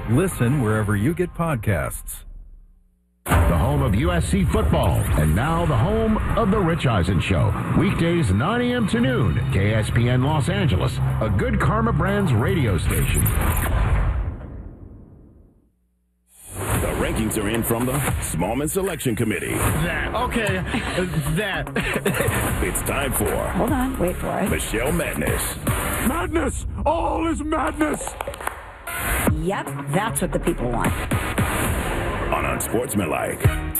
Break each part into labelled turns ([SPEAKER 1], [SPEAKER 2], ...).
[SPEAKER 1] Listen wherever you get podcasts.
[SPEAKER 2] The home of USC football, and now the home of The Rich Eisen Show. Weekdays 9 a.m. to noon, KSPN Los Angeles, a Good Karma Brands radio station.
[SPEAKER 3] The rankings are in from the Smallman Selection Committee. It's time for...
[SPEAKER 4] Hold on, wait for it.
[SPEAKER 3] Michelle Madness.
[SPEAKER 2] Madness! All is madness!
[SPEAKER 4] Yep, that's what the people want.
[SPEAKER 3] On Unsportsmanlike.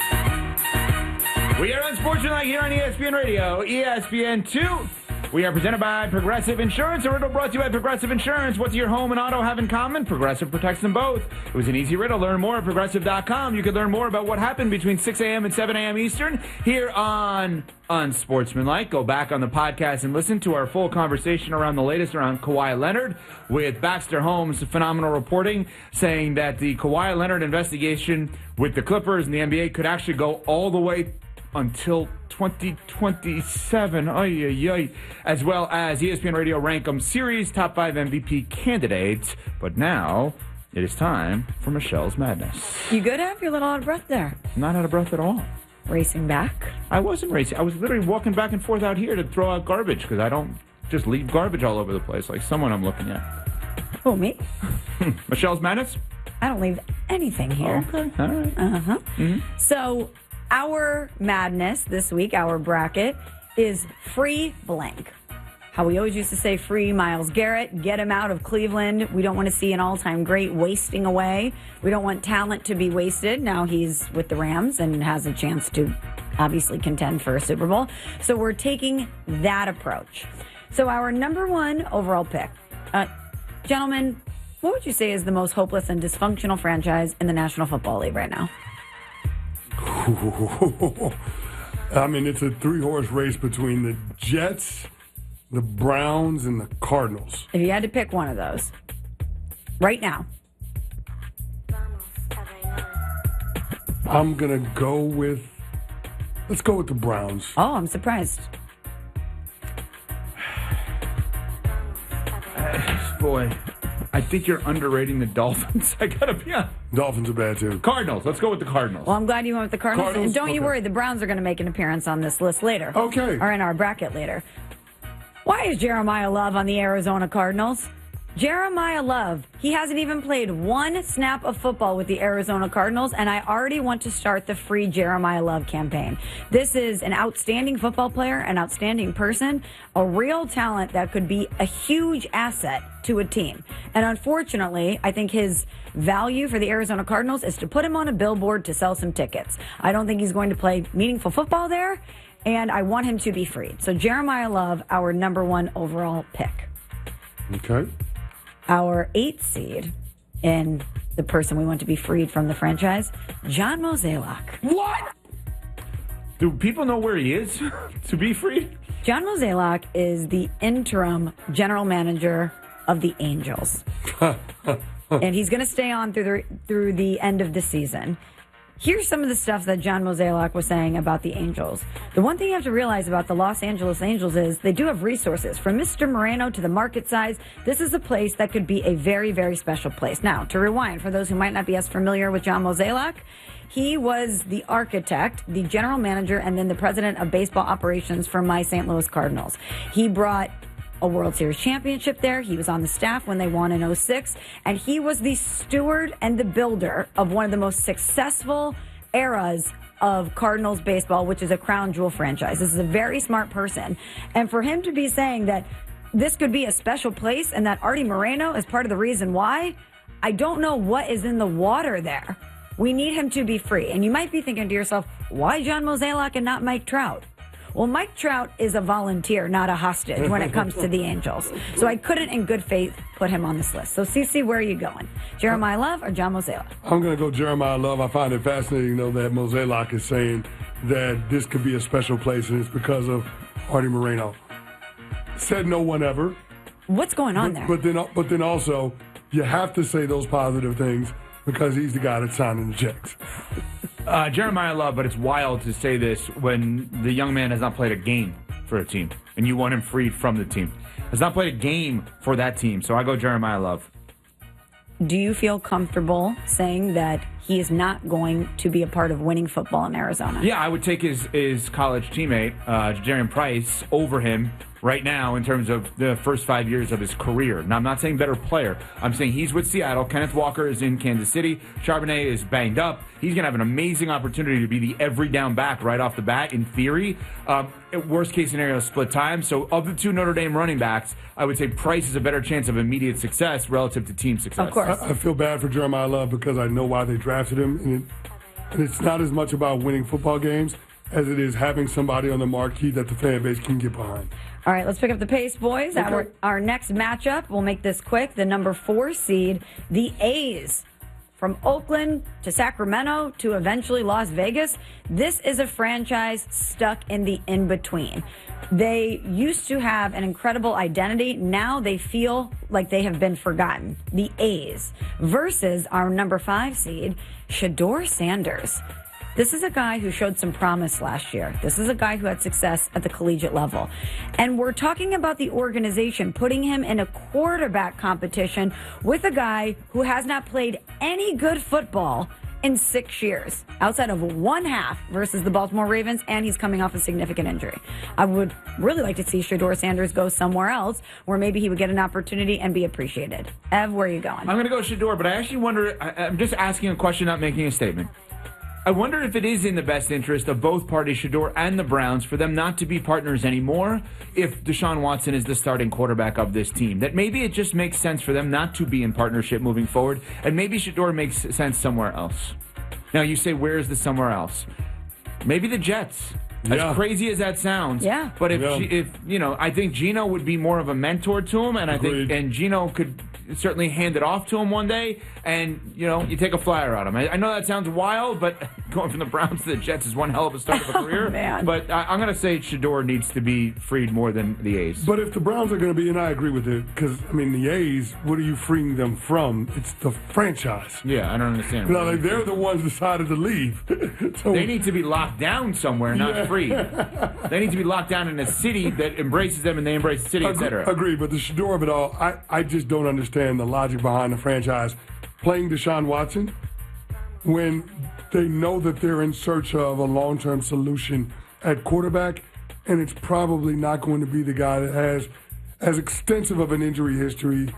[SPEAKER 5] We are Unsportsmanlike here on ESPN Radio, ESPN2. We are presented by Progressive Insurance, a riddle brought to you by Progressive Insurance. What do your home and auto have in common? Progressive protects them both. It was an easy riddle. Learn more at Progressive.com. You can learn more about what happened between 6 a.m. and 7 a.m. Eastern here on Unsportsmanlike. Go back on the podcast and listen to our full conversation around the latest around Kawhi Leonard with Baxter Holmes' phenomenal reporting saying that the Kawhi Leonard investigation with the Clippers and the NBA could actually go all the way until 2027, as well as ESPN Radio rank them series top 5 MVP candidates. But now it is time for Michelle's Madness.
[SPEAKER 4] You good? Have your little out of breath there.
[SPEAKER 5] Not out of breath at all.
[SPEAKER 4] Racing back?
[SPEAKER 5] I wasn't racing. I was literally walking back and forth out here to throw out garbage because I don't just leave garbage all over the place like someone I'm looking at.
[SPEAKER 4] Who, me?
[SPEAKER 5] Michelle's Madness?
[SPEAKER 4] I don't leave anything here.
[SPEAKER 5] Okay, all right.
[SPEAKER 4] Uh-huh. Mm-hmm. So our madness this week, our bracket, is free blank. How we always used to say free Myles Garrett, get him out of Cleveland. We don't want to see an all-time great wasting away. We don't want talent to be wasted. Now he's with the Rams and has a chance to obviously contend for a Super Bowl. So we're taking that approach. So our number one overall pick. Gentlemen, what would you say is the most hopeless and dysfunctional franchise in the National Football League right now?
[SPEAKER 6] I mean, it's a 3-horse race between the Jets, the Browns, and the Cardinals.
[SPEAKER 4] If you had to pick one of those right now.
[SPEAKER 6] I'm going to go with, let's go with the Browns.
[SPEAKER 4] Oh, I'm surprised.
[SPEAKER 5] Boy, I think you're underrating the Dolphins. I gotta be honest.
[SPEAKER 6] Dolphins are bad, too.
[SPEAKER 5] Cardinals. Let's go with the Cardinals.
[SPEAKER 4] Well, I'm glad you went with the Cardinals. And don't you
[SPEAKER 6] Okay.
[SPEAKER 4] worry, the Browns are going to make an appearance on this list later.
[SPEAKER 6] Okay.
[SPEAKER 4] Or in our bracket later. Why is Jeremiah Love on the Arizona Cardinals? Jeremiah Love, he hasn't even played one snap of football with the Arizona Cardinals, and I already want to start the free Jeremiah Love campaign. This is an outstanding football player, an outstanding person, a real talent that could be a huge asset to a team. And unfortunately, I think his value for the Arizona Cardinals is to put him on a billboard to sell some tickets. I don't think he's going to play meaningful football there, and I want him to be freed. So Jeremiah Love, our number one overall pick.
[SPEAKER 6] Okay.
[SPEAKER 4] Our 8th seed in the person we want to be freed from the franchise, John Mozeliak.
[SPEAKER 5] What? Do people know where he is to be freed?
[SPEAKER 4] John Mozeliak is the interim general manager of the Angels. And he's going to stay on through the end of the season. Here's some of the stuff that John Mozeliak was saying about the Angels. The one thing you have to realize about the Los Angeles Angels is they do have resources. From Mr. Moreno to the market size, this is a place that could be a very, very special place. Now, to rewind, for those who might not be as familiar with John Mozeliak, he was the architect, the general manager, and then the president of baseball operations for my St. Louis Cardinals. He brought a World Series championship there. He was on the staff when they won in 2006, and he was the steward and the builder of one of the most successful eras of Cardinals baseball, which is a crown jewel franchise. This is a very smart person. And for him to be saying that this could be a special place and that Artie Moreno is part of the reason why, I don't know what is in the water there. We need him to be free. And you might be thinking to yourself, why John Mozeliak and not Mike Trout? Well, Mike Trout is a volunteer, not a hostage when it comes to the Angels. So I couldn't, in good faith, put him on this list. So, CeCe, where are you going? Jeremiah Love or John Mozeliak?
[SPEAKER 6] I'm going to go Jeremiah Love. I find it fascinating, though, that Mozeliak is saying that this could be a special place, and it's because of Artie Moreno. Said no one ever.
[SPEAKER 4] What's going on there?
[SPEAKER 6] But then also, you have to say those positive things because he's the guy that's signing the checks.
[SPEAKER 5] Jeremiah Love, but it's wild to say this when the young man has not played a game for a team, and you want him freed from the team. Has not played a game for that team, so I go Jeremiah Love.
[SPEAKER 4] do you feel comfortable saying that he is not going to be a part of winning football in Arizona?
[SPEAKER 5] Yeah, I would take his college teammate, Jaren Price, over him right now in terms of the first 5 years of his career. Now, I'm not saying better player. I'm saying he's with Seattle. Kenneth Walker is in Kansas City. Charbonnet is banged up. He's going to have an amazing opportunity to be the every down back right off the bat, in theory. Worst case scenario, split time. So of the two Notre Dame running backs, I would say Price is a better chance of immediate success relative to team success.
[SPEAKER 4] Of course.
[SPEAKER 6] I feel bad for Jeremiah Love because I know why they drafted him. And it's not as much about winning football games as it is having somebody on the marquee that the fan base can get behind.
[SPEAKER 4] All right, let's pick up the pace, boys.
[SPEAKER 6] Okay.
[SPEAKER 4] Our next matchup, we'll make this quick. The number 4 seed, the A's. From Oakland to Sacramento to eventually Las Vegas, this is a franchise stuck in the in-between. They used to have an incredible identity. Now they feel like they have been forgotten. The A's versus our number 5 seed, Shedeur Sanders. This is a guy who showed some promise last year. This is a guy who had success at the collegiate level. And we're talking about the organization putting him in a quarterback competition with a guy who has not played any good football in 6 years, outside of one half versus the Baltimore Ravens, and he's coming off a significant injury. I would really like to see Shedeur Sanders go somewhere else where maybe he would get an opportunity and be appreciated. Ev, where are you going?
[SPEAKER 5] I'm going to go Shedeur, but I actually wonder, I'm just asking a question, not making a statement. I wonder if it is in the best interest of both parties, Shedeur and the Browns, for them not to be partners anymore if Deshaun Watson is the starting quarterback of this team. That maybe it just makes sense for them not to be in partnership moving forward, and maybe Shedeur makes sense somewhere else. Now, you say, where is the somewhere else? Maybe the Jets.
[SPEAKER 6] Yeah.
[SPEAKER 5] As crazy as that sounds.
[SPEAKER 4] Yeah.
[SPEAKER 5] But if I think Geno would be more of a mentor to him, and and Geno could certainly hand it off to him one day, and you take a flyer on him. I know that sounds wild, but going from the Browns to the Jets is one hell of a start of a career.
[SPEAKER 4] Man.
[SPEAKER 5] But I'm going to say Shedeur needs to be freed more than the A's.
[SPEAKER 6] But if the Browns are going to be, and I agree with it, because, the A's, what are you freeing them from? It's the franchise.
[SPEAKER 5] Yeah, I don't understand.
[SPEAKER 6] They're the ones decided to leave. So,
[SPEAKER 5] they need to be locked down somewhere, not free. They need to be locked down in a city that embraces them and they embrace the city, etc.
[SPEAKER 6] Agree, but the Shedeur of it all, I just don't understand the logic behind the franchise playing Deshaun Watson when they know that they're in search of a long-term solution at quarterback, and it's probably not going to be the guy that has as extensive of an injury history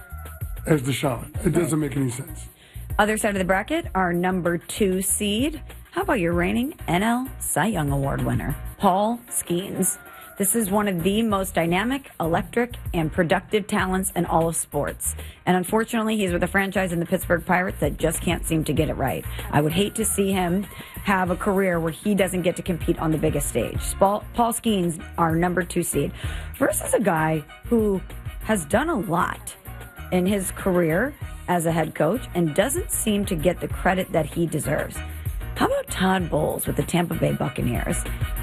[SPEAKER 6] as Deshaun. It doesn't make any sense.
[SPEAKER 4] Other side of the bracket, our number 2 seed. How about your reigning NL Cy Young Award winner, Paul Skeens? This is one of the most dynamic, electric, and productive talents in all of sports. And unfortunately, he's with a franchise in the Pittsburgh Pirates that just can't seem to get it right. I would hate to see him have a career where he doesn't get to compete on the biggest stage. Paul Skeens, our number 2 seed, versus a guy who has done a lot in his career as a head coach and doesn't seem to get the credit that he deserves. How about Todd Bowles with the Tampa Bay Buccaneers?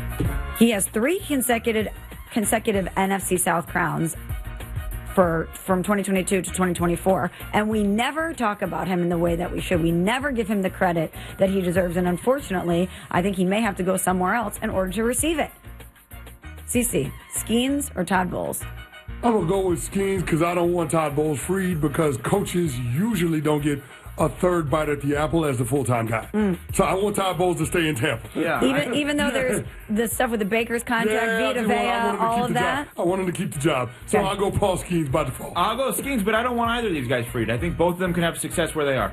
[SPEAKER 4] He has 3 consecutive NFC South crowns from 2022 to 2024, and we never talk about him in the way that we should. We never give him the credit that he deserves, and unfortunately, I think he may have to go somewhere else in order to receive it. CC, Skeens or Todd Bowles?
[SPEAKER 6] I'm going to go with Skeens because I don't want Todd Bowles freed because coaches usually don't get a third bite at the apple as the full-time guy. So I want Todd Bowles to stay in Tampa.
[SPEAKER 5] Yeah.
[SPEAKER 4] Even though there's the stuff with the Baker's contract, Vita Vea, all of that.
[SPEAKER 6] I want him to keep the job. So
[SPEAKER 4] Okay.
[SPEAKER 6] I'll go Paul Skeens by default.
[SPEAKER 5] I'll go Skeens, but I don't want either of these guys freed. I think both of them can have success where they are.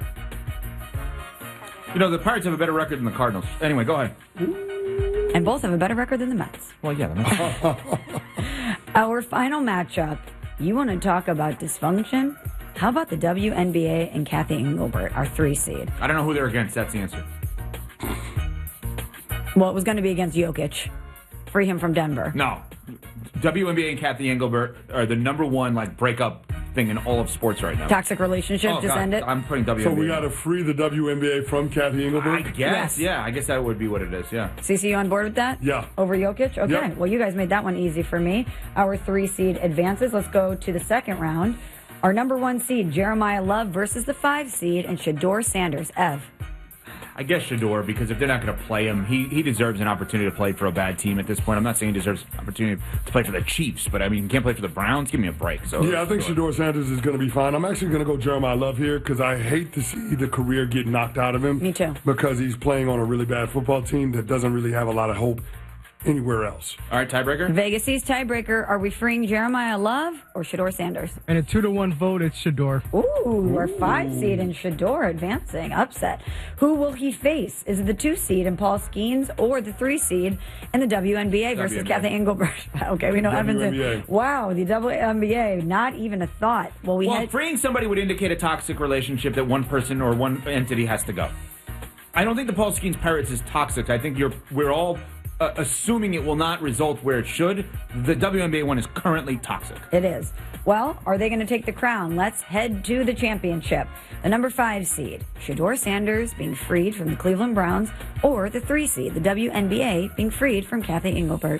[SPEAKER 5] The Pirates have a better record than the Cardinals. Anyway, go ahead.
[SPEAKER 4] And both have a better record than the Mets.
[SPEAKER 5] Well, yeah.
[SPEAKER 4] Our final matchup, you want to talk about dysfunction? How about the WNBA and Kathy Engelbert, our 3 seed?
[SPEAKER 5] I don't know who they're against. That's the answer.
[SPEAKER 4] Well, it was going to be against Jokic. Free him from Denver.
[SPEAKER 5] No. WNBA and Kathy Engelbert are the number one breakup thing in all of sports right now.
[SPEAKER 4] Toxic relationship, just
[SPEAKER 5] God,
[SPEAKER 4] ended.
[SPEAKER 5] I'm putting WNBA.
[SPEAKER 6] So we got to free the WNBA from Kathy Engelbert?
[SPEAKER 5] I guess,
[SPEAKER 4] Yes.
[SPEAKER 5] yeah. I guess that would be what it is, yeah.
[SPEAKER 4] CC, you on board with that?
[SPEAKER 6] Yeah.
[SPEAKER 4] Over Jokic? Okay.
[SPEAKER 6] Yep.
[SPEAKER 4] Well, you guys made that one easy for me. Our 3 seed advances. Let's go to the second round. Our number 1 seed, Jeremiah Love versus the 5 seed, and Shedeur Sanders. Ev.
[SPEAKER 5] I guess Shedeur, because if they're not going to play him, he deserves an opportunity to play for a bad team at this point. I'm not saying he deserves an opportunity to play for the Chiefs, but I mean, he can't play for the Browns. Give me a break. So
[SPEAKER 6] yeah, I think Shedeur Sanders is going to be fine. I'm actually going to go Jeremiah Love here because I hate to see the career get knocked out of him.
[SPEAKER 4] Me too.
[SPEAKER 6] Because he's playing on a really bad football team that doesn't really have a lot of hope anywhere else.
[SPEAKER 5] All right, tiebreaker?
[SPEAKER 4] Vegas East tiebreaker. Are we freeing Jeremiah Love or Shedeur Sanders?
[SPEAKER 7] And a 2-1 vote, it's Shedeur.
[SPEAKER 4] Ooh, our 5 seed in Shedeur advancing. Upset. Who will he face? Is it the 2 seed in Paul Skeens or the 3 seed in the WNBA versus Kathy Engelbert? Okay, we know Evanston. Wow, the WNBA, not even a thought. Well,
[SPEAKER 5] freeing somebody would indicate a toxic relationship that one person or one entity has to go. I don't think the Paul Skeens Pirates is toxic. I think we're all assuming it will not result where it should. The WNBA one is currently toxic.
[SPEAKER 4] It is. Well, are they going to take the crown? Let's head to the championship. The number 5 seed, Shedeur Sanders being freed from the Cleveland Browns, or the 3 seed, the WNBA being freed from Kathy Engelbert.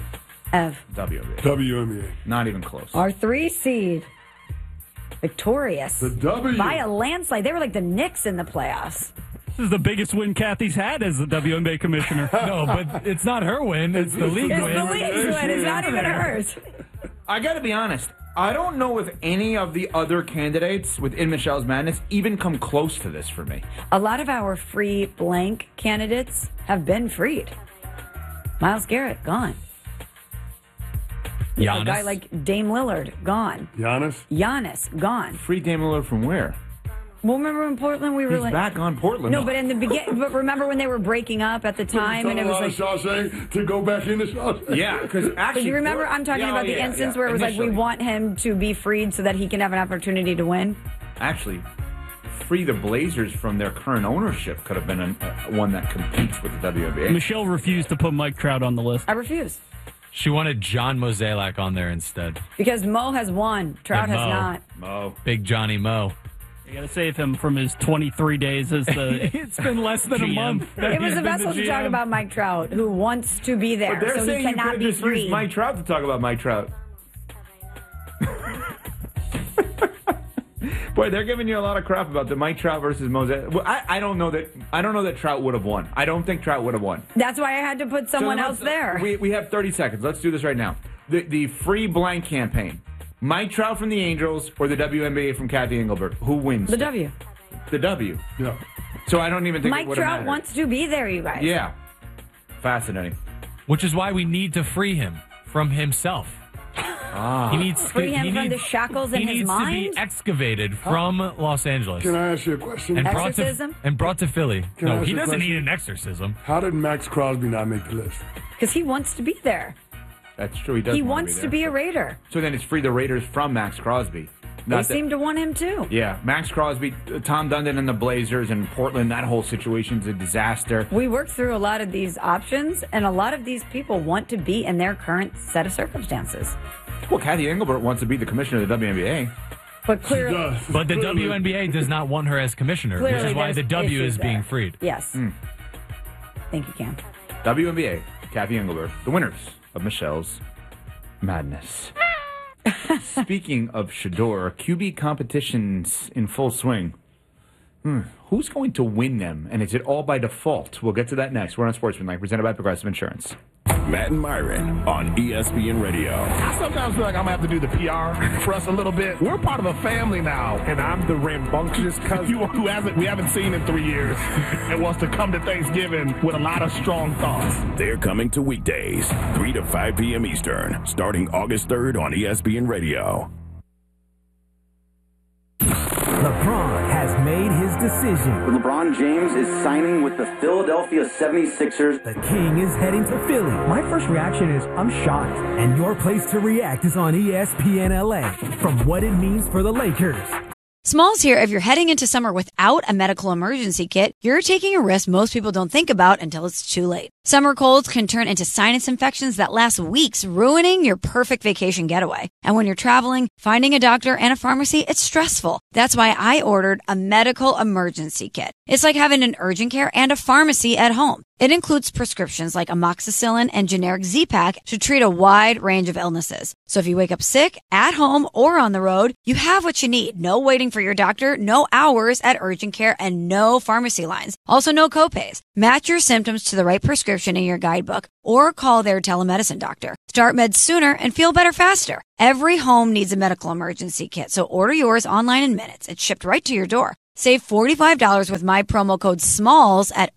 [SPEAKER 6] WNBA.
[SPEAKER 5] Not even close.
[SPEAKER 4] Our 3 seed, victorious.
[SPEAKER 6] The W.
[SPEAKER 4] By a landslide. They were like the Knicks in the playoffs.
[SPEAKER 7] This is the biggest win Kathy's had as the WNBA commissioner. No, but it's not her win. It's the league win.
[SPEAKER 4] It's the league's win. It's not even hers.
[SPEAKER 5] I got to be honest. I don't know if any of the other candidates within Michelle's Madness even come close to this for me.
[SPEAKER 4] A lot of our free blank candidates have been freed. Myles Garrett, gone.
[SPEAKER 8] Giannis.
[SPEAKER 4] A guy like Dame Lillard, gone. Giannis, gone.
[SPEAKER 5] Free Dame Lillard from where?
[SPEAKER 4] Well, remember in Portland we were
[SPEAKER 5] He's back on Portland.
[SPEAKER 4] No, but in the beginning. But remember when they were breaking up at the time, and it was like
[SPEAKER 6] Shawshank to go back into Shawshank.
[SPEAKER 5] Yeah, because actually,
[SPEAKER 4] but you remember I'm talking about the instance where it was initially, like we want him to be freed so that he can have an opportunity to win.
[SPEAKER 5] Actually, free the Blazers from their current ownership could have been one that competes with the WNBA.
[SPEAKER 7] Michelle refused to put Mike Trout on the list.
[SPEAKER 4] I refuse.
[SPEAKER 8] She wanted John Mozeliak on there instead.
[SPEAKER 4] Because Mo has won. Trout has not.
[SPEAKER 5] Mo.
[SPEAKER 8] Big Johnny Mo.
[SPEAKER 7] You got to save him from his 23 days as the. It's been less than a month.
[SPEAKER 4] It was a vessel to talk about Mike Trout, who wants to be there,
[SPEAKER 5] but
[SPEAKER 4] so he cannot be free.
[SPEAKER 5] Use Mike Trout to talk about Mike Trout. Boy, they're giving you a lot of crap about the Mike Trout versus Moses. Well, I don't know that Trout would have won. I don't think Trout would have won.
[SPEAKER 4] That's why I had to put someone else there.
[SPEAKER 5] We have 30 seconds. Let's do this right now. The free blank campaign. Mike Trout from the Angels or the WNBA from Kathy Engelbert? Who wins?
[SPEAKER 4] The W.
[SPEAKER 5] The W.
[SPEAKER 6] Yeah.
[SPEAKER 5] So I don't even think
[SPEAKER 4] Mike
[SPEAKER 5] it would have
[SPEAKER 4] Trout
[SPEAKER 5] mattered.
[SPEAKER 4] wants to be there, you guys.
[SPEAKER 5] Yeah. Fascinating.
[SPEAKER 8] Which is why we need to free him from himself. He needs
[SPEAKER 4] free him from the shackles in his mind.
[SPEAKER 8] He needs to be excavated from Los Angeles.
[SPEAKER 6] Can I ask you a question?
[SPEAKER 8] And
[SPEAKER 4] exorcism?
[SPEAKER 8] brought to Philly. No, he doesn't need an exorcism.
[SPEAKER 6] How did Max Crosby not make the list?
[SPEAKER 4] Because he wants to be there.
[SPEAKER 5] That's true. He does.
[SPEAKER 4] He wants to be a Raider.
[SPEAKER 5] So then it's free the Raiders from Max Crosby.
[SPEAKER 4] They seem to want him too.
[SPEAKER 5] Yeah, Max Crosby, Tom Dundon and the Blazers and Portland, that whole situation's a disaster.
[SPEAKER 4] We worked through a lot of these options, and a lot of these people want to be in their current set of circumstances.
[SPEAKER 5] Well, Kathy Engelbert wants to be the commissioner of the WNBA.
[SPEAKER 4] But clearly...
[SPEAKER 8] But the WNBA does not want her as commissioner, which is why the W is being freed.
[SPEAKER 4] Yes. Thank you, Cam.
[SPEAKER 5] WNBA, Kathy Engelbert, the winners of Michelle's Madness. Speaking of Shedeur, QB competitions in full swing. Who's going to win them? And is it all by default? We'll get to that next. We're on Sportsmanlike, presented by Progressive Insurance.
[SPEAKER 3] Matt and Myron on ESPN Radio.
[SPEAKER 9] I sometimes feel like I'm going to have to do the PR for us a little bit. We're part of a family now, and I'm the rambunctious cousin who we haven't seen in 3 years and wants to come to Thanksgiving with a lot of strong thoughts.
[SPEAKER 3] They're coming to weekdays, 3 to 5 p.m. Eastern, starting August 3rd on ESPN Radio.
[SPEAKER 10] LeBron has made his decision.
[SPEAKER 11] LeBron James is signing with the Philadelphia 76ers.
[SPEAKER 10] The King is heading to Philly. My first reaction is, I'm shocked. And your place to react is on ESPN LA. From what it means for the Lakers.
[SPEAKER 12] Smalls here. If you're heading into summer without a medical emergency kit, you're taking a risk most people don't think about until it's too late. Summer colds can turn into sinus infections that last weeks, ruining your perfect vacation getaway. And when you're traveling, finding a doctor and a pharmacy, it's stressful. That's why I ordered a medical emergency kit. It's like having an urgent care and a pharmacy at home. It includes prescriptions like amoxicillin and generic Z-Pak to treat a wide range of illnesses. So if you wake up sick, at home, or on the road, you have what you need. No waiting for your doctor, no hours at urgent care, and no pharmacy lines. Also, no copays. Match your symptoms to the right prescription in your guidebook or call their telemedicine doctor. Start meds sooner and feel better faster. Every home needs a medical emergency kit, so order yours online in minutes. It's shipped right to your door. Save $45 with my promo code SMALLS at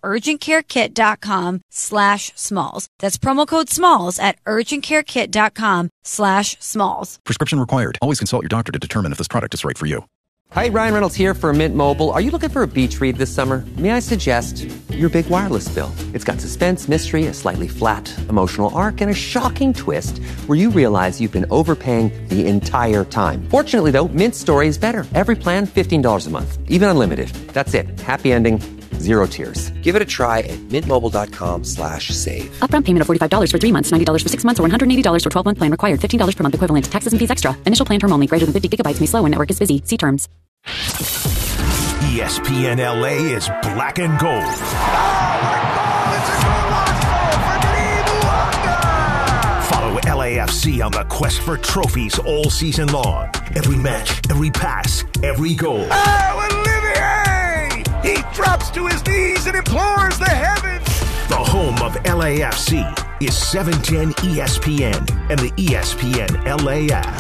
[SPEAKER 12] urgentcarekit.com/smalls. That's promo code SMALLS at urgentcarekit.com/smalls.
[SPEAKER 1] Prescription required. Always consult your doctor to determine if this product is right for you.
[SPEAKER 13] Hi, Ryan Reynolds here for Mint Mobile. Are you looking for a beach read this summer? May I suggest your big wireless bill? It's got suspense, mystery, a slightly flat, emotional arc, and a shocking twist where you realize you've been overpaying the entire time. Fortunately, though, Mint's story is better. Every plan, $15 a month. Even unlimited. That's it. Happy ending. Zero tears. Give it a try at mintmobile.com/save.
[SPEAKER 14] Upfront payment of $45 for 3 months, $90 for 6 months, or $180 for 12-month plan required. $15 per month equivalent. Taxes and fees extra. Initial plan term only. Greater than 50 gigabytes may slow when network is busy. See terms.
[SPEAKER 15] ESPN LA is black and gold. Follow LAFC on the quest for trophies all season long. Every match, every pass, every goal.
[SPEAKER 16] Oh, Olivier! He drops to his knees and implores the heavens.
[SPEAKER 15] The home of LAFC is 710 ESPN and the ESPN LA app.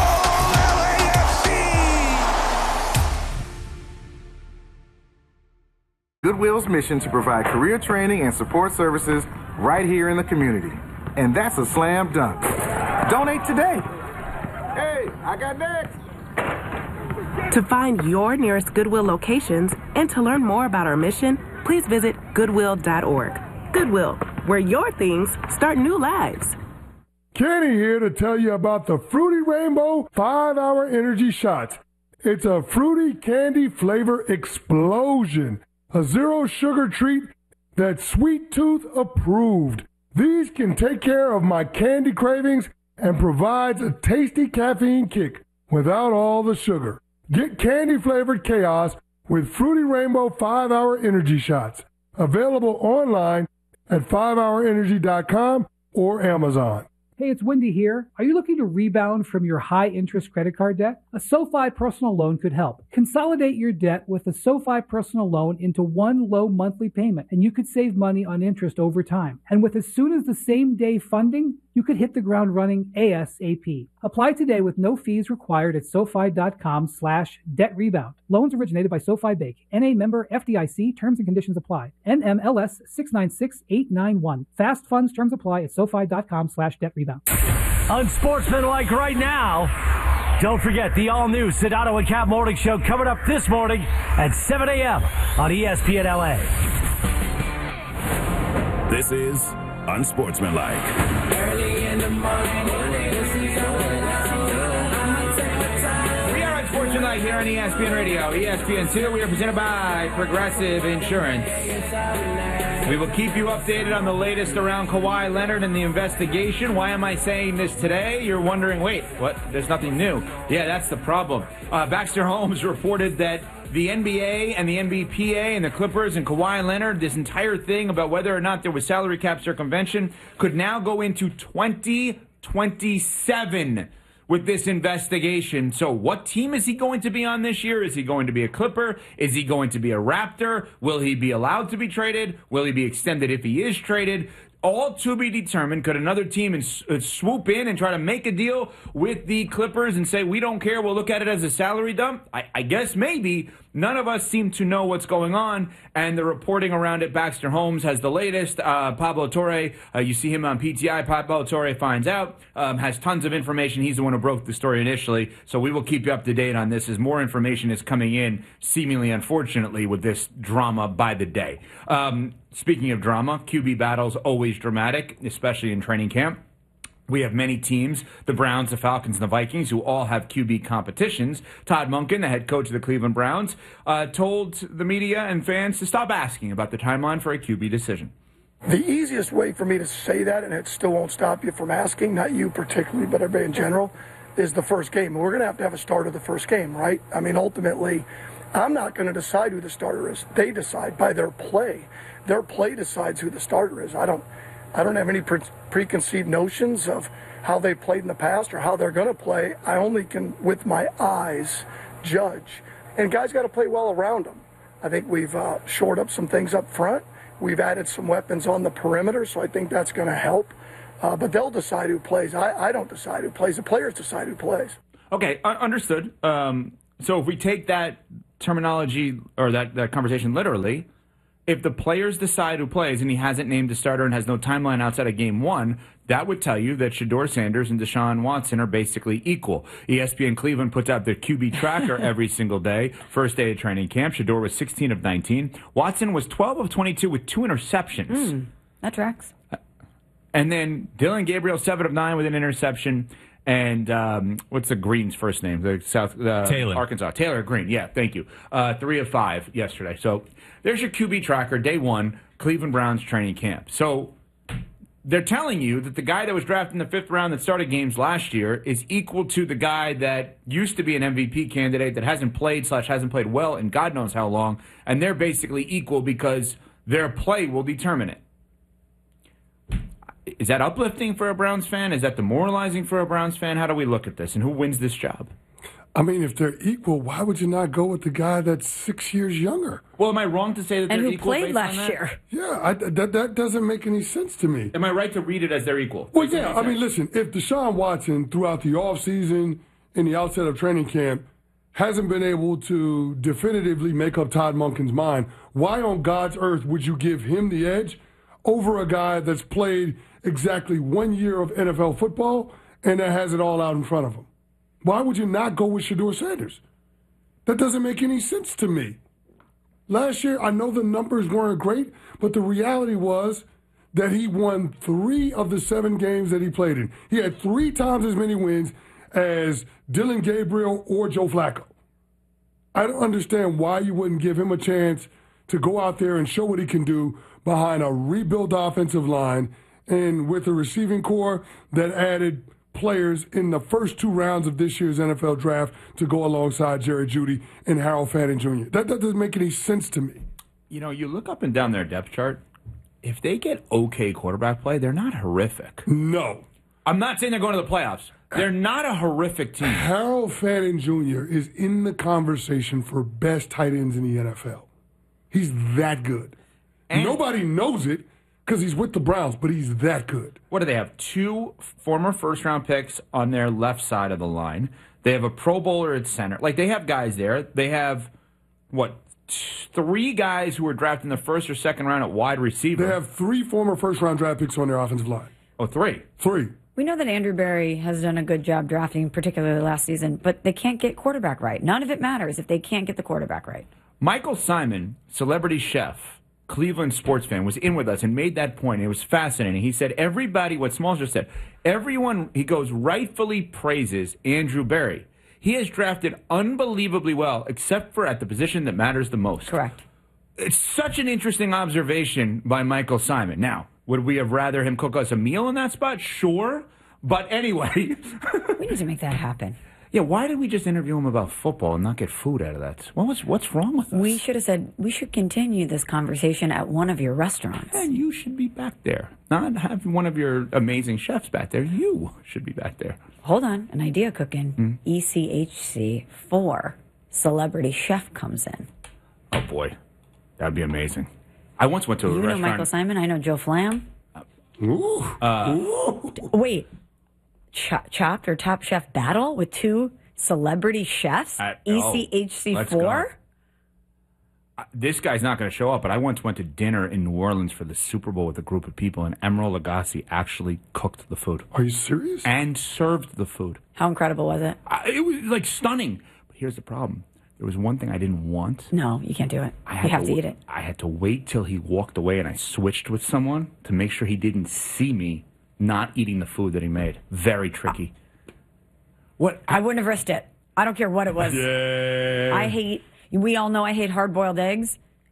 [SPEAKER 17] Goodwill's mission to provide career training and support services right here in the community. And that's a slam dunk. Donate today. Hey, I got next.
[SPEAKER 18] To find your nearest Goodwill locations and to learn more about our mission, please visit goodwill.org. Goodwill, where your things start new lives.
[SPEAKER 6] Kenny here to tell you about the Fruity Rainbow 5-Hour Energy Shots. It's a fruity candy flavor explosion. A zero sugar treat that's Sweet Tooth approved. These can take care of my candy cravings and provides a tasty caffeine kick without all the sugar. Get candy-flavored chaos with Fruity Rainbow 5-Hour Energy Shots. Available online at 5hourenergy.com or Amazon.
[SPEAKER 19] Hey, it's Wendy here. Are you looking to rebound from your high-interest credit card debt? A SoFi personal loan could help. Consolidate your debt with a SoFi personal loan into one low monthly payment, and you could save money on interest over time. And with as soon as the same day funding, you could hit the ground running ASAP. Apply today with no fees required at SoFi.com/debt rebound. Loans originated by SoFi Bank. NA member FDIC. Terms and conditions apply. NMLS 696891. Fast funds terms apply at SoFi.com/debt rebound.
[SPEAKER 20] Unsportsmanlike right now. Don't forget the all-new Sedano and Cap Morning Show coming up this morning at 7 a.m. on ESPN LA.
[SPEAKER 3] This is Unsportsmanlike.
[SPEAKER 16] Early in the morning.
[SPEAKER 5] We are Unsportsmanlike here on ESPN Radio, ESPN2. We are presented by Progressive Insurance. We will keep you updated on the latest around Kawhi Leonard and the investigation. Why am I saying this today? You're wondering, wait, what? There's nothing new. Yeah, that's the problem. Baxter Holmes reported that the NBA and the NBPA and the Clippers and Kawhi Leonard, this entire thing about whether or not there was salary cap circumvention, could now go into 2027 with this investigation. So what team is he going to be on this year? Is he going to be a Clipper? Is he going to be a Raptor? Will he be allowed to be traded? Will he be extended if he is traded? All to be determined. Could another team swoop in and try to make a deal with the Clippers and say, we don't care, we'll look at it as a salary dump? I guess maybe. None of us seem to know what's going on, and the reporting around it, Baxter Holmes has the latest. Pablo Torre, you see him on PTI. Pablo Torre finds out, has tons of information. He's the one who broke the story initially, so we will keep you up to date on this as more information is coming in, seemingly unfortunately, with this drama by the day. Speaking of drama, QB battles always dramatic, especially in training camp. We have many teams, the Browns, the Falcons, and the Vikings, who all have QB competitions. Todd Monken, the head coach of the Cleveland Browns, told the media and fans to stop asking about the timeline for a QB decision.
[SPEAKER 21] The easiest way for me to say that, and it still won't stop you from asking, not you particularly, but everybody in general, is the first game. We're going to have a start of the first game, right? I mean, ultimately, I'm not going to decide who the starter is. They decide by their play. Their play decides who the starter is. I don't have any preconceived notions of how they played in the past or how they're going to play. I only can, with my eyes, judge. And guys got to play well around them. I think we've shored up some things up front. We've added some weapons on the perimeter, so I think that's going to help. But they'll decide who plays. I don't decide who plays. The players decide who plays.
[SPEAKER 5] Okay, understood. So if we take that terminology or that conversation literally, if the players decide who plays and he hasn't named a starter and has no timeline outside of game one, that would tell you that Shedeur Sanders and Deshaun Watson are basically equal. ESPN Cleveland puts out their QB tracker every single day. First day of training camp, Shedeur was 16 of 19. Watson was 12 of 22 with 2 interceptions.
[SPEAKER 4] That tracks.
[SPEAKER 5] And then Dylan Gabriel, 7 of 9 with an interception. And what's the Green's first name? The
[SPEAKER 8] Taylor.
[SPEAKER 5] Arkansas. Taylor Green. Yeah, thank you. 3 of 5 yesterday. So there's your QB tracker, day one, Cleveland Browns training camp. So they're telling you that the guy that was drafted in the 5th round that started games last year is equal to the guy that used to be an MVP candidate that hasn't played well in God knows how long, and they're basically equal because their play will determine it. Is that uplifting for a Browns fan? Is that demoralizing for a Browns fan? How do we look at this, and who wins this job?
[SPEAKER 6] I mean, if they're equal, why would you not go with the guy that's 6 years younger?
[SPEAKER 5] Well, am I wrong to say that they're equal?
[SPEAKER 4] And who played last year?
[SPEAKER 6] Yeah, that doesn't make any sense to me.
[SPEAKER 5] Am I right to read it as they're equal?
[SPEAKER 6] Well, yeah. I mean, listen, if Deshaun Watson, throughout the offseason and the outset of training camp, hasn't been able to definitively make up Todd Monken's mind, why on God's earth would you give him the edge over a guy that's played exactly 1 year of NFL football and that has it all out in front of him? Why would you not go with Shedeur Sanders? That doesn't make any sense to me. Last year, I know the numbers weren't great, but the reality was that he won 3 of the 7 games that he played in. He had 3 times as many wins as Dylan Gabriel or Joe Flacco. I don't understand why you wouldn't give him a chance to go out there and show what he can do behind a rebuilt offensive line and with a receiving core that added players in the first 2 rounds of this year's NFL draft to go alongside Jerry Jeudy and Harold Fannin Jr. That doesn't make any sense to me.
[SPEAKER 5] You know, you look up and down their depth chart. If they get okay quarterback play, they're not horrific.
[SPEAKER 6] No.
[SPEAKER 5] I'm not saying they're going to the playoffs. They're not a horrific team.
[SPEAKER 6] Harold Fannin Jr. is in the conversation for best tight ends in the NFL. He's that good. And nobody knows it because he's with the Browns, but he's that good.
[SPEAKER 5] What do they have? 2 former first-round picks on their left side of the line. They have a Pro Bowler at center. Like, they have guys there. They have, 3 guys who were drafted in the first or second round at wide receiver.
[SPEAKER 6] They have 3 former first-round draft picks on their offensive line.
[SPEAKER 5] Oh, 3?
[SPEAKER 6] 3.
[SPEAKER 4] We know that Andrew Berry has done a good job drafting, particularly last season, but they can't get quarterback right. None of it matters if they can't get the quarterback right.
[SPEAKER 5] Michael Simon, celebrity chef, Cleveland sports fan, was in with us and made that point. It was fascinating. He said, everybody, what Smalls just said, everyone, he goes, rightfully praises Andrew Berry. He has drafted unbelievably well, except for at the position that matters the most.
[SPEAKER 4] Correct.
[SPEAKER 5] It's such an interesting observation by Michael Simon. Now, would we have rather him cook us a meal in that spot? Sure. But anyway.
[SPEAKER 4] We need to make that happen.
[SPEAKER 5] Yeah, why did we just interview him about football and not get food out of that? What's wrong with us?
[SPEAKER 4] We should have said, we should continue this conversation at one of your restaurants.
[SPEAKER 5] And you should be back there. Not have one of your amazing chefs back there. You should be back there.
[SPEAKER 4] Hold on. An idea cooking. ECHC 4 celebrity chef comes in.
[SPEAKER 5] Oh, boy. That'd be amazing. I once went to a restaurant.
[SPEAKER 4] You know Michael Simon. I know Joe Flam. Wait. Chopped or Top Chef battle with 2 celebrity chefs? ECHC 4?
[SPEAKER 5] This guy's not going to show up, but I once went to dinner in New Orleans for the Super Bowl with a group of people, and Emeril Lagasse actually cooked the food.
[SPEAKER 6] Are you serious?
[SPEAKER 5] And served the food.
[SPEAKER 4] How incredible was it?
[SPEAKER 5] It was, like, stunning. But here's the problem. There was one thing I didn't want.
[SPEAKER 4] No, you can't do it. You have to eat it.
[SPEAKER 5] I had to wait till he walked away, and I switched with someone to make sure he didn't see me not eating the food that he made. Very tricky. What?
[SPEAKER 4] I wouldn't have risked it. I don't care what it was.
[SPEAKER 5] Yeah.
[SPEAKER 4] We all know I hate hard-boiled eggs.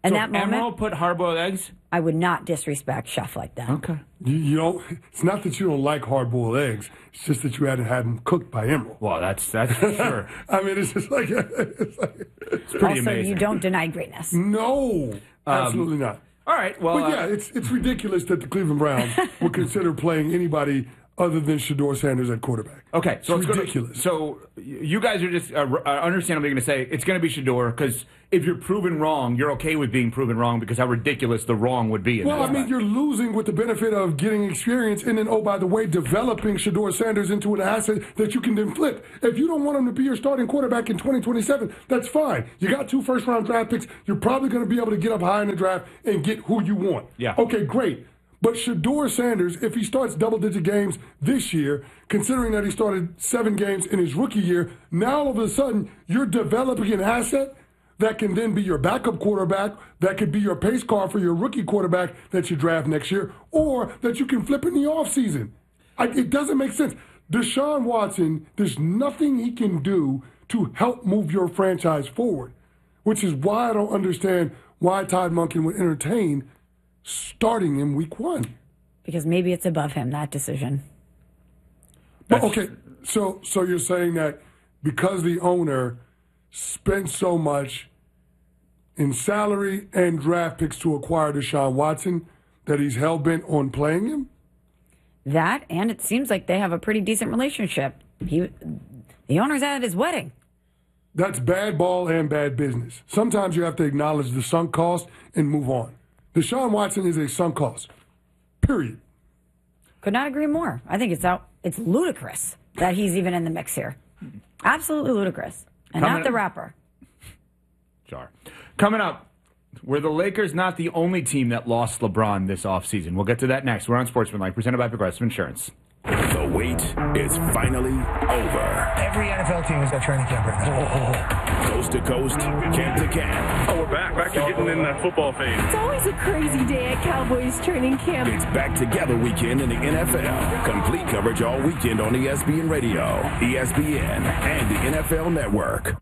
[SPEAKER 4] In
[SPEAKER 5] so
[SPEAKER 4] that moment,
[SPEAKER 5] Emerald put hard-boiled eggs?
[SPEAKER 4] I would not disrespect Chef like that.
[SPEAKER 5] Okay.
[SPEAKER 6] You don't. It's not that you don't like hard-boiled eggs. It's just that you hadn't had them cooked by Emerald.
[SPEAKER 5] Well, that's for sure.
[SPEAKER 6] I mean, it's just like
[SPEAKER 5] it's pretty
[SPEAKER 4] also,
[SPEAKER 5] amazing.
[SPEAKER 4] you don't deny greatness.
[SPEAKER 6] No, absolutely not.
[SPEAKER 5] All right. Well,
[SPEAKER 6] but yeah, it's ridiculous that the Cleveland Browns would consider playing anybody other than Shedeur Sanders at quarterback.
[SPEAKER 5] Okay, so
[SPEAKER 6] it's ridiculous.
[SPEAKER 5] So you guys are just understandably going to say it's going to be Shedeur because if you're proven wrong, you're okay with being proven wrong because how ridiculous the wrong would be.
[SPEAKER 6] Well, I mean, you're losing with the benefit of getting experience and then, oh, by the way, developing Shedeur Sanders into an asset that you can then flip. If you don't want him to be your starting quarterback in 2027, that's fine. You got 2 first-round draft picks. You're probably going to be able to get up high in the draft and get who you want.
[SPEAKER 5] Yeah.
[SPEAKER 6] Okay, great. But Shedeur Sanders, if he starts double-digit games this year, considering that he started 7 games in his rookie year, now all of a sudden you're developing an asset that can then be your backup quarterback, that could be your pace car for your rookie quarterback that you draft next year, or that you can flip in the offseason. It doesn't make sense. Deshaun Watson, there's nothing he can do to help move your franchise forward, which is why I don't understand why Todd Monken would entertain starting in week 1.
[SPEAKER 4] Because maybe it's above him, that decision.
[SPEAKER 6] But, okay, so you're saying that because the owner spent so much in salary and draft picks to acquire Deshaun Watson that he's hell-bent on playing him?
[SPEAKER 4] That, and it seems like they have a pretty decent relationship. The owner's at his wedding.
[SPEAKER 6] That's bad ball and bad business. Sometimes you have to acknowledge the sunk cost and move on. Deshaun Watson is a sunk cost. Period.
[SPEAKER 4] Could not agree more. I think it's ludicrous that he's even in the mix here. Absolutely ludicrous. And not the rapper.
[SPEAKER 5] Sure. Coming up, were the Lakers not the only team that lost LeBron this offseason? We'll get to that next. We're on Sportsmanlike, presented by Progressive Insurance.
[SPEAKER 3] The wait is finally over.
[SPEAKER 16] Every NFL team is at training camp right now.
[SPEAKER 3] Coast to coast, camp to camp.
[SPEAKER 2] Oh, we're back to getting in that football phase.
[SPEAKER 22] It's always a crazy day at Cowboys training camp.
[SPEAKER 3] It's back together weekend in the NFL. Complete coverage all weekend on ESPN Radio, ESPN, and the NFL Network.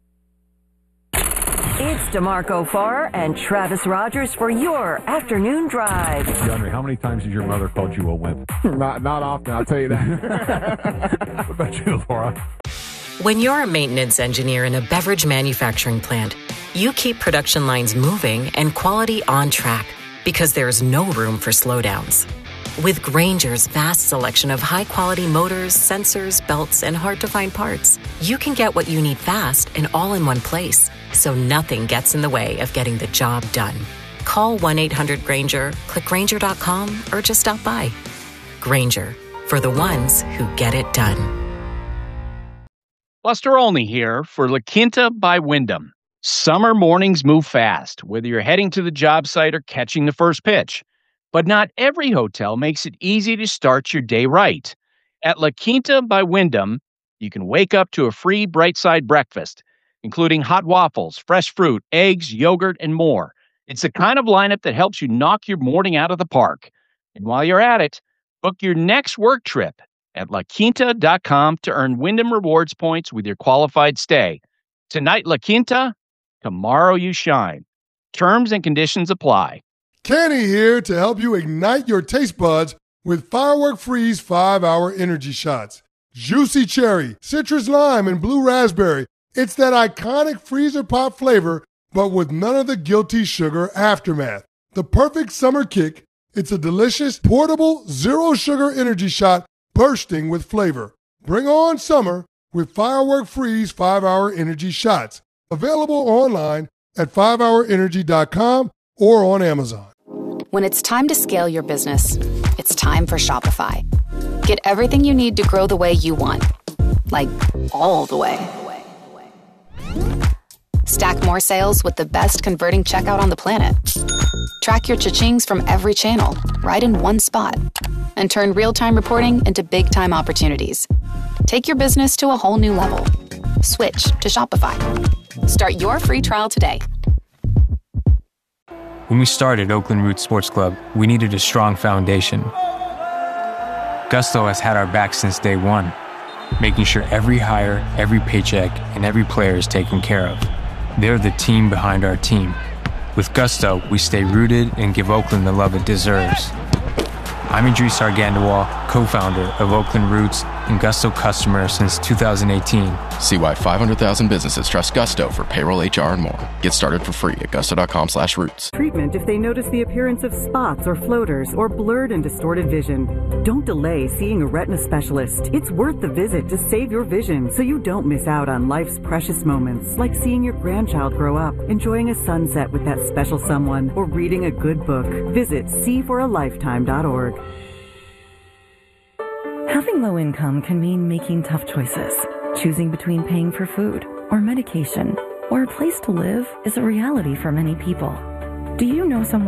[SPEAKER 23] It's DeMarco Farr and Travis Rogers for your afternoon drive.
[SPEAKER 24] DeAndre, how many times has your mother called you a wimp?
[SPEAKER 25] Not often, I'll tell you that.
[SPEAKER 24] What about you, Laura?
[SPEAKER 26] When you're a maintenance engineer in a beverage manufacturing plant, you keep production lines moving and quality on track because there's no room for slowdowns. With Grainger's vast selection of high-quality motors, sensors, belts, and hard-to-find parts, you can get what you need fast and all in one place, so nothing gets in the way of getting the job done. Call 1-800-GRAINGER, click Grainger.com, or just stop by. Grainger, for the ones who get it done.
[SPEAKER 27] Buster Olney here for La Quinta by Wyndham. Summer mornings move fast, whether you're heading to the job site or catching the first pitch. But not every hotel makes it easy to start your day right. At La Quinta by Wyndham, you can wake up to a free Bright Side breakfast, including hot waffles, fresh fruit, eggs, yogurt, and more. It's the kind of lineup that helps you knock your morning out of the park. And while you're at it, book your next work trip at LaQuinta.com to earn Wyndham Rewards points with your qualified stay. Tonight, La Quinta, tomorrow you shine. Terms and conditions apply.
[SPEAKER 6] Kenny here to help you ignite your taste buds with Firework Freeze 5-Hour Energy Shots. Juicy cherry, citrus lime, and blue raspberry. It's that iconic freezer pop flavor, but with none of the guilty sugar aftermath. The perfect summer kick, it's a delicious, portable, zero-sugar energy shot bursting with flavor. Bring on summer with Firework Freeze 5-Hour Energy Shots. Available online at 5hourenergy.com or on Amazon.
[SPEAKER 14] When it's time to scale your business, it's time for Shopify. Get everything you need to grow the way you want. Like, all the way. Stack more sales with the best converting checkout on the planet. Track your cha-chings from every channel, right in one spot. And turn real-time reporting into big-time opportunities. Take your business to a whole new level. Switch to Shopify. Start your free trial today.
[SPEAKER 28] When we started Oakland Roots Sports Club, we needed a strong foundation. Gusto has had our back since day one, making sure every hire, every paycheck, and every player is taken care of. They're the team behind our team, With Gusto, we stay rooted and give Oakland the love it deserves. I'm Idris Argandawal, co-founder of Oakland Roots and Gusto customer since 2018.
[SPEAKER 1] See why 500,000 businesses trust Gusto for payroll, HR, and more. Get started for free at gusto.com/roots.
[SPEAKER 7] Treatment if they notice the appearance of spots or floaters or blurred and distorted vision. Don't delay seeing a retina specialist. It's worth the visit to save your vision so you don't miss out on life's precious moments, like seeing your grandchild grow up, enjoying a sunset with that special someone, or reading a good book. Visit seeforalifetime.org.
[SPEAKER 22] Having low income can mean making tough choices. Choosing between paying for food or medication or a place to live is a reality for many people. Do you know someone